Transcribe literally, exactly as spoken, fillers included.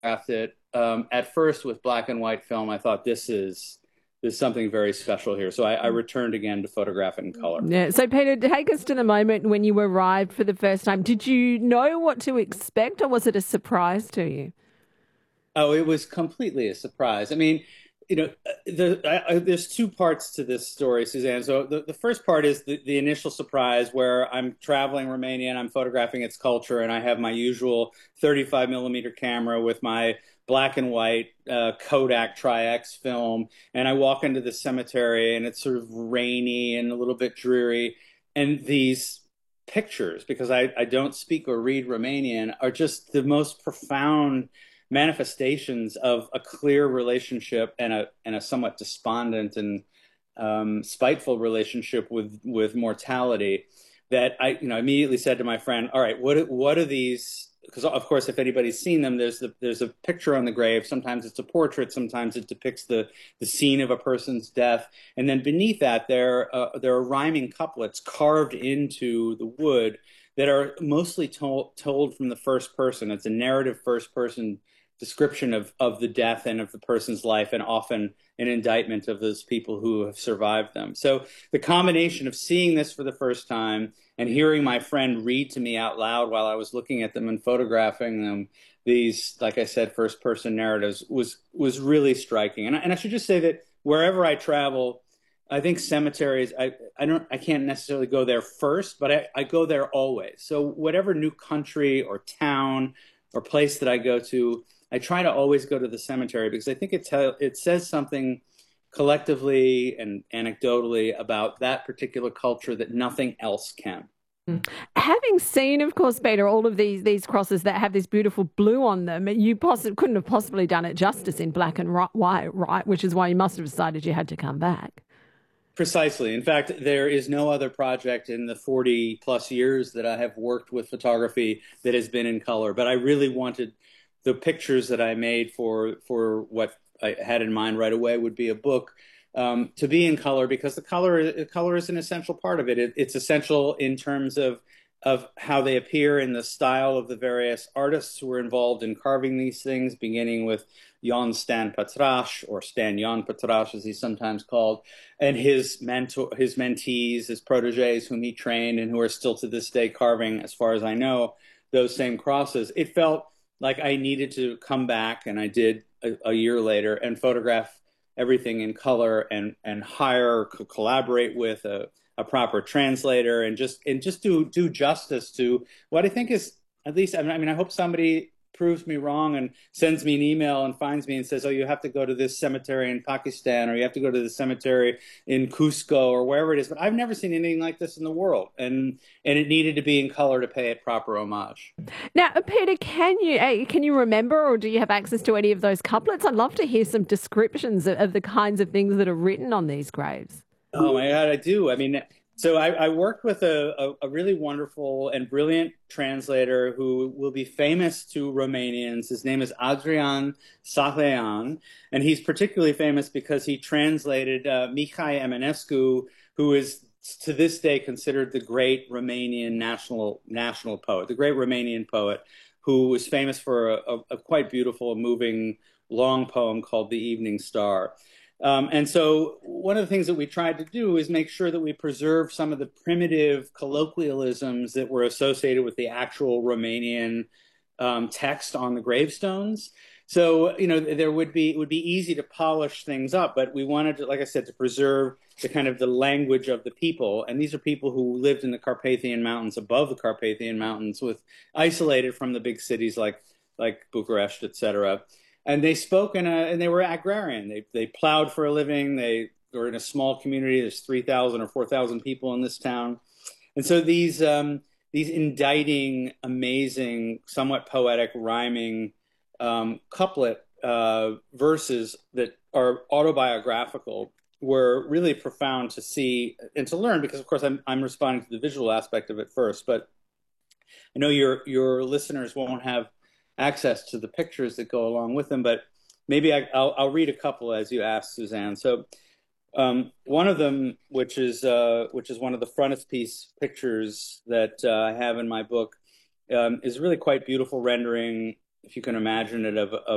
it um, at first with black and white film. I thought this is there's something very special here. So I, I returned again to photograph it in color. Yeah. So, Peter, take us to the moment when you arrived for the first time. Did you know what to expect, or was it a surprise to you? Oh, it was completely a surprise. I mean, you know, uh, the, I, I, there's two parts to this story, Suzanne. So the, the first part is the, the initial surprise where I'm traveling Romania and I'm photographing its culture, and I have my usual thirty-five millimeter camera with my black and white uh, Kodak Tri-X film, and I walk into the cemetery and it's sort of rainy and a little bit dreary, and these pictures, because I, I don't speak or read Romanian, are just the most profound manifestations of a clear relationship and a and a somewhat despondent and um, spiteful relationship with with mortality. That I you know immediately said to my friend, "All right, what what are these?" Because of course, if anybody's seen them, there's the, there's a picture on the grave. Sometimes it's a portrait. Sometimes it depicts the the scene of a person's death, and then beneath that, there uh, there are rhyming couplets carved into the wood that are mostly told told from the first person. It's a narrative first person description of, of the death and of the person's life, and often an indictment of those people who have survived them. So the combination of seeing this for the first time and hearing my friend read to me out loud while I was looking at them and photographing them, these, like I said, first person narratives was was really striking. And I, and I should just say that wherever I travel, I think cemeteries, I, I don't I can't necessarily go there first, but I, I go there always. So whatever new country or town or place that I go to, I try to always go to the cemetery because I think it tell, it says something collectively and anecdotally about that particular culture that nothing else can. Having seen, of course, Peter, all of these these crosses that have this beautiful blue on them, you poss- couldn't have possibly done it justice in black and white, right? Which is why you must have decided you had to come back. Precisely. In fact, there is no other project in the forty plus years that I have worked with photography that has been in color. But I really wanted the pictures that I made for for what I had in mind right away would be a book, um, to be in color, because the color color is an essential part of it. it. It's essential in terms of of how they appear in the style of the various artists who were involved in carving these things, beginning with Jan Stan Patrash, or Stan Jan Patrash as he's sometimes called, and his mentor, his mentees, his proteges whom he trained and who are still to this day carving, as far as I know, those same crosses. It felt like I needed to come back, and I did a, a year later, and photograph everything in color, and and hire, co collaborate with a, a proper translator, and just and just do do justice to what I think is, at least, I mean, I hope somebody proves me wrong and sends me an email and finds me and says, oh, you have to go to this cemetery in Pakistan, or you have to go to the cemetery in Cusco, or wherever it is. But I've never seen anything like this in the world. And and it needed to be in color to pay it proper homage. Now, Peter, can you eh, can you remember, or do you have access to any of those couplets? I'd love to hear some descriptions of, of the kinds of things that are written on these graves. Oh my God, I do. I mean, so I, I worked with a, a, a really wonderful and brilliant translator who will be famous to Romanians. His name is Adrian Sahlean, and he's particularly famous because he translated uh, Mihai Eminescu, who is to this day considered the great Romanian national national poet, the great Romanian poet, who was famous for a, a, a quite beautiful, moving, long poem called The Evening Star. Um, and so one of the things that we tried to do is make sure that we preserve some of the primitive colloquialisms that were associated with the actual Romanian um, text on the gravestones. So, you know, there would be, it would be easy to polish things up, but we wanted to, like I said, to preserve the kind of the language of the people. And these are people who lived in the Carpathian Mountains, above the Carpathian Mountains, with isolated from the big cities like, like Bucharest, et cetera. And they spoke in a, and they were agrarian. They they plowed for a living. They were in a small community. There's three thousand or four thousand people in this town, and so these um, these indicting, amazing, somewhat poetic, rhyming um, couplet uh, verses that are autobiographical were really profound to see and to learn. Because of course I'm I'm responding to the visual aspect of it first, but I know your your listeners won't have access to the pictures that go along with them, but maybe I, will I'll read a couple as you asked, Suzanne. So um, one of them, which is uh, which is one of the frontispiece pictures that uh, I have in my book, um, is really quite beautiful rendering, if you can imagine it, of, of